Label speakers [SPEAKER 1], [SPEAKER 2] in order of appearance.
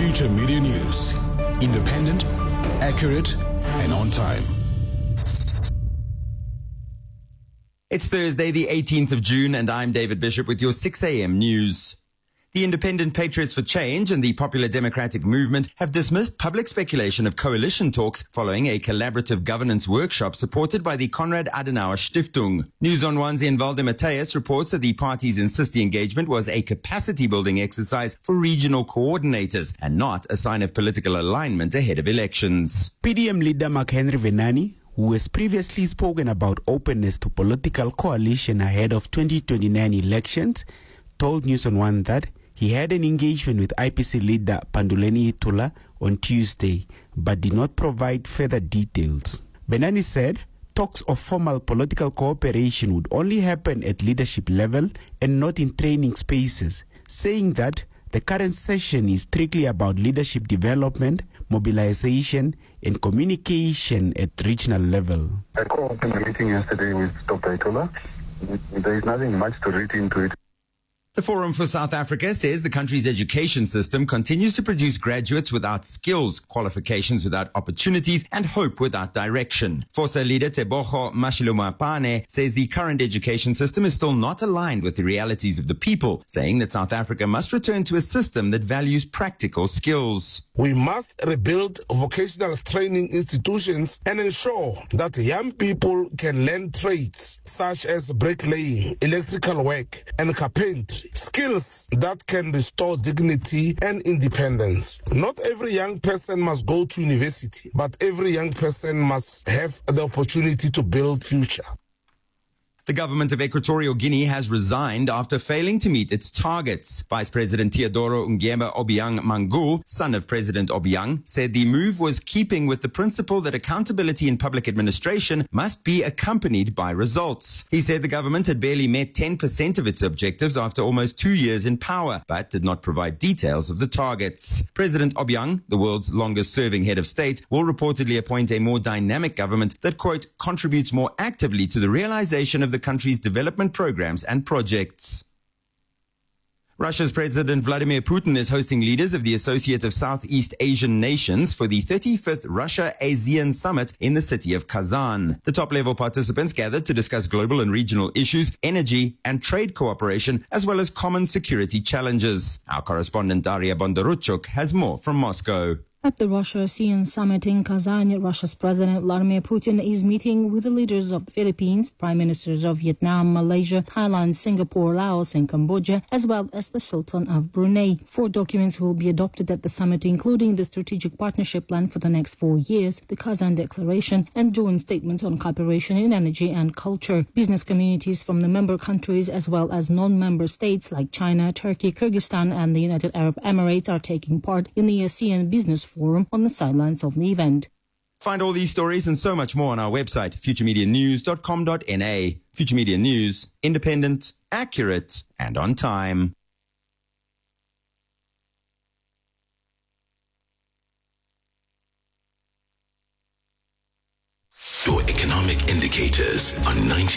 [SPEAKER 1] Future Media News. Independent, accurate, and on time.
[SPEAKER 2] It's Thursday, the 18th of June, and I'm David Bishop with your 6 a.m. news. The Independent Patriots for Change and the Popular Democratic Movement have dismissed public speculation of coalition talks following a collaborative governance workshop supported by the Konrad Adenauer Stiftung. News on One's Envalde Mateus reports that the parties insist the engagement was a capacity-building exercise for regional coordinators and not a sign of political alignment ahead of elections.
[SPEAKER 3] PDM leader Mark Henry Venani, who has previously spoken about openness to political coalition ahead of 2029 elections, told News on One that he had an engagement with IPC leader Panduleni Itula on Tuesday, but did not provide further details. Benani said talks of formal political cooperation would only happen at leadership level and not in training spaces, saying that the current session is strictly about leadership development, mobilization, and communication at regional level.
[SPEAKER 4] I called a meeting yesterday with Dr. Itula. There is nothing much to read into it.
[SPEAKER 2] The Forum for South Africa says the country's education system continues to produce graduates without skills, qualifications without opportunities, and hope without direction. FOSA leader Tebogo Mashilomapane says the current education system is still not aligned with the realities of the people, saying that South Africa must return to a system that values practical skills.
[SPEAKER 5] We must rebuild vocational training institutions and ensure that young people can learn trades such as bricklaying, electrical work, and carpentry. Skills that can restore dignity and independence. Not every young person must go to university, but every young person must have the opportunity to build future.
[SPEAKER 2] The government of Equatorial Guinea has resigned after failing to meet its targets. Vice President Teodoro Nguema Obiang Mangu, son of President Obiang, said the move was keeping with the principle that accountability in public administration must be accompanied by results. He said the government had barely met 10% of its objectives after almost 2 years in power, but did not provide details of the targets. President Obiang, the world's longest-serving head of state, will reportedly appoint a more dynamic government that, quote, contributes more actively to the realization of the country's development programs and projects. Russia's President Vladimir Putin is hosting leaders of the Associate of Southeast Asian Nations for the 35th Russia-ASEAN Summit in the city of Kazan. The top-level participants gathered to discuss global and regional issues, energy and trade cooperation, as well as common security challenges. Our correspondent Daria Bondaruchuk has more from Moscow.
[SPEAKER 6] At the Russia-ASEAN Summit in Kazan, Russia's President Vladimir Putin is meeting with the leaders of the Philippines, Prime Ministers of Vietnam, Malaysia, Thailand, Singapore, Laos and Cambodia, as well as the Sultan of Brunei. 4 documents will be adopted at the summit, including the Strategic Partnership Plan for the next 4 years, the Kazan Declaration, and joint statements on cooperation in energy and culture. Business communities from the member countries, as well as non-member states like China, Turkey, Kyrgyzstan and the United Arab Emirates are taking part in the ASEAN Business Forum on the sidelines of the event.
[SPEAKER 2] Find all these stories and so much more on our website, futuremedianews.com.na. Future Media News, independent, accurate, and on time.
[SPEAKER 1] Your economic indicators on 90.